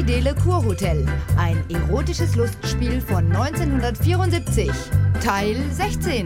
Dele Kurhotel, ein erotisches Lustspiel von 1974, Teil 16.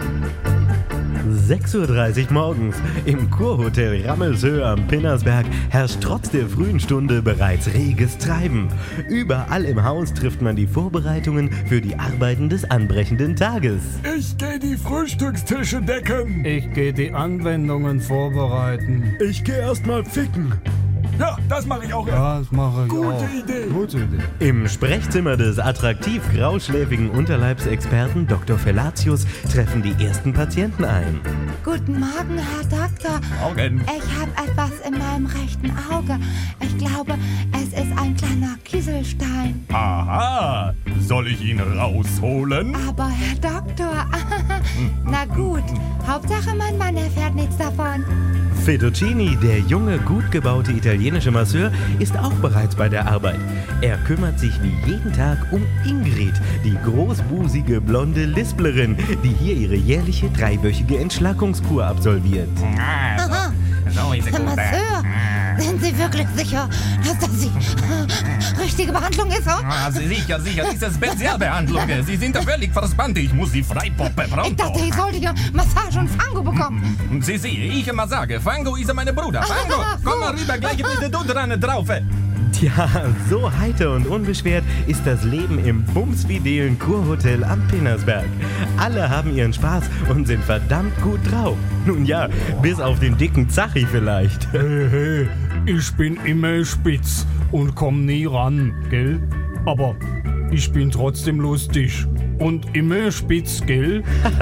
6:30 Uhr morgens. Im Kurhotel Rammelshöhe am Pinnersberg herrscht trotz der frühen Stunde bereits reges Treiben. Überall im Haus trifft man die Vorbereitungen für die Arbeiten des anbrechenden Tages. Ich gehe die Frühstückstische decken. Ich gehe die Anwendungen vorbereiten. Ich gehe erstmal ficken. Ja, das mache ich auch. Ja, das mache ich auch. Gute Idee. Im Sprechzimmer des attraktiv grauschläfigen Unterleibsexperten Dr. Felatius treffen die ersten Patienten ein. Guten Morgen, Herr Doktor. Morgen. Ich habe etwas in meinem rechten Auge. Ich glaube, es ist ein kleiner Kieselstein. Aha, soll ich ihn rausholen? Aber Herr Doktor, na gut, Hauptsache mein Mann erfährt nichts davon. Fettuccini, der junge, gut gebaute italienische Masseur, ist auch bereits bei der Arbeit. Er kümmert sich wie jeden Tag um Ingrid, die großbusige blonde Lisplerin, die hier ihre jährliche 3-wöchige Entschlackungskur absolviert. So ist es Herr gut. Masseur, sind Sie wirklich sicher, dass das die richtige Behandlung ist? Sicher, diese Spezialbehandlung. Sie sind da völlig verspannt. Ich muss Sie freipoppen. Ich dachte, ich sollte hier Massage und Fango bekommen. Sie, ich immer sage, Fango ist mein Bruder. Fango, komm mal rüber, gleich bist du dran drauf. Tja, so heiter und unbeschwert ist das Leben im bumsfidelen Kurhotel am Pinnersberg. Alle haben ihren Spaß und sind verdammt gut drauf. Nun ja, bis auf den dicken Zachi vielleicht. Hey, ich bin immer spitz und komm nie ran, gell? Aber ich bin trotzdem lustig. Und immer spitz, gell?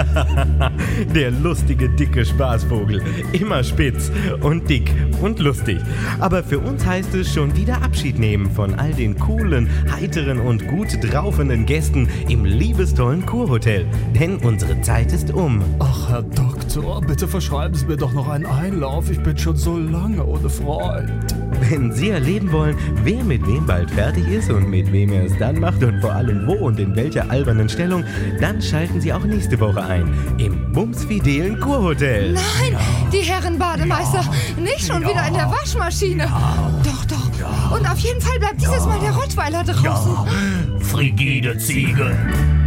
Der lustige, dicke Spaßvogel. Immer spitz und dick und lustig. Aber für uns heißt es schon wieder Abschied nehmen von all den coolen, heiteren und gut draufenden Gästen im liebestollen Kurhotel. Denn unsere Zeit ist um. Ach, Herr Doktor, bitte verschreiben Sie mir doch noch einen Einlauf. Ich bin schon so lange ohne Freund. Wenn Sie erleben wollen, wer mit wem bald fertig ist und mit wem er es dann macht und vor allem wo und in welcher albernen Stellung, dann schalten Sie auch nächste Woche ein im bumsfidelen Kurhotel. Nein, die Herren Bademeister, nicht schon wieder in der Waschmaschine. Doch. Und auf jeden Fall bleibt dieses Mal der Rottweiler draußen. Frigide Ziege.